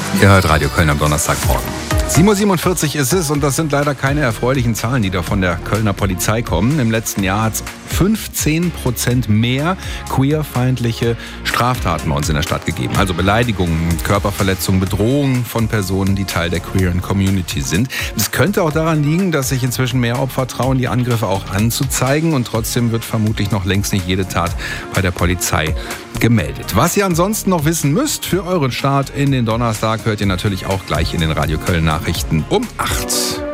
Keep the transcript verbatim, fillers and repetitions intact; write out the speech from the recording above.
Ihr hört Radio Köln am Donnerstagmorgen. sieben Uhr siebenundvierzig ist es und das sind leider keine erfreulichen Zahlen, die da von der Kölner Polizei kommen. Im letzten Jahr hat es fünfzehn Prozent mehr queerfeindliche Straftaten bei uns in der Stadt gegeben. Also Beleidigungen, Körperverletzungen, Bedrohungen von Personen, die Teil der queeren Community sind. Es könnte auch daran liegen, dass sich inzwischen mehr Opfer trauen, die Angriffe auch anzuzeigen. Und trotzdem wird vermutlich noch längst nicht jede Tat bei der Polizei gemeldet. Was ihr ansonsten noch wissen müsst für euren Start in den Donnerstag, hört ihr natürlich auch gleich in den Radio Köln Nachrichten um acht.